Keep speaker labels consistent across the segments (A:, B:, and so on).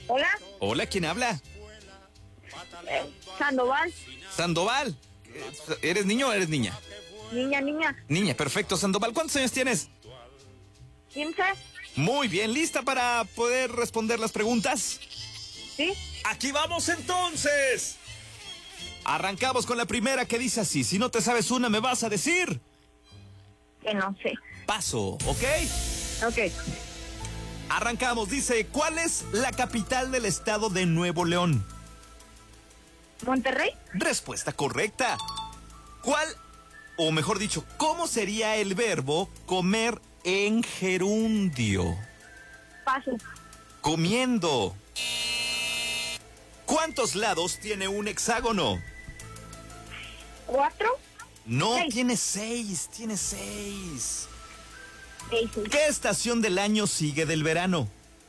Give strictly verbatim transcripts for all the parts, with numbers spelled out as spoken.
A: Hola.
B: Hola, ¿quién habla?
A: Eh, Sandoval.
B: Sandoval. ¿Eres niño o eres niña?
A: Niña, niña.
B: Niña, perfecto. Sandoval, ¿cuántos años tienes?
A: quince.
B: Muy bien, ¿lista para poder responder las preguntas?
A: Sí.
B: Aquí vamos entonces. Arrancamos con la primera que dice así: si no te sabes una, me vas a decir.
A: Que no sé.
B: Paso, ¿ok?
A: Ok.
B: Arrancamos, dice, ¿cuál es la capital del estado de Nuevo León?
A: Monterrey.
B: Respuesta correcta. ¿Cuál, o mejor dicho, cómo sería el verbo comer en gerundio?
A: Paso.
B: Comiendo. ¿Cuántos lados tiene un hexágono?
A: Cuatro.
B: No,
A: Seis.
B: tiene seis, tiene seis.
A: Seis.
B: ¿Qué estación del año sigue del verano?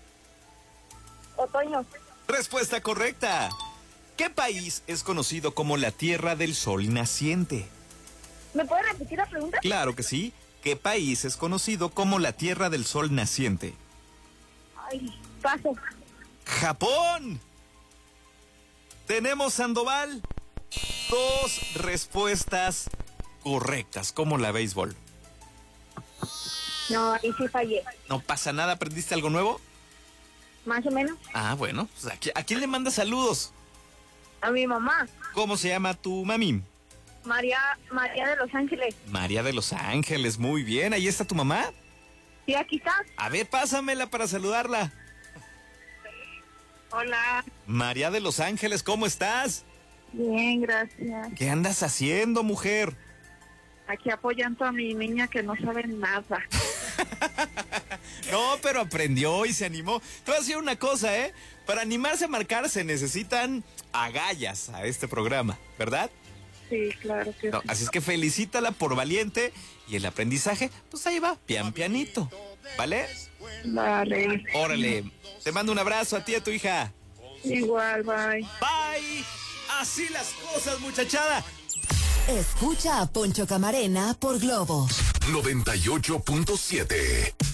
A: Otoño.
B: Respuesta correcta. ¿Qué país es conocido como la Tierra del Sol Naciente?
A: ¿Me puedes repetir la pregunta?
B: Claro que sí. ¿Qué país es conocido como la Tierra del Sol Naciente?
A: Ay, paso.
B: ¡Japón! Tenemos, Sandoval, dos respuestas correctas, como la béisbol.
A: No, ahí sí fallé.
B: No pasa nada, ¿aprendiste algo nuevo?
A: Más o menos.
B: Ah, bueno, pues ¿a, qui- ¿a quién le manda saludos?
A: A mi mamá.
B: ¿Cómo se llama tu mami?
A: María, María de Los Ángeles.
B: María de Los Ángeles, muy bien. ¿Ahí está tu mamá?
A: Sí, aquí está.
B: A ver, pásamela para saludarla.
A: Hola.
B: María de Los Ángeles, ¿cómo estás?
A: Bien, gracias.
B: ¿Qué andas haciendo, mujer?
A: Aquí apoyando a mi niña que no sabe nada.
B: No, pero aprendió y se animó. Te voy a decir una cosa, ¿eh? Para animarse a marcar se necesitan agallas a este programa, ¿verdad?
A: Sí, claro que
B: No,
A: sí.
B: así es que felicítala por valiente y el aprendizaje, pues ahí va, pian pianito, ¿vale?
A: Vale.
B: Órale, te mando un abrazo a ti y a tu hija.
A: Igual, bye.
B: Bye. Así las cosas, muchachada.
C: Escucha a Poncho Camarena por Globo
D: noventa y ocho punto siete.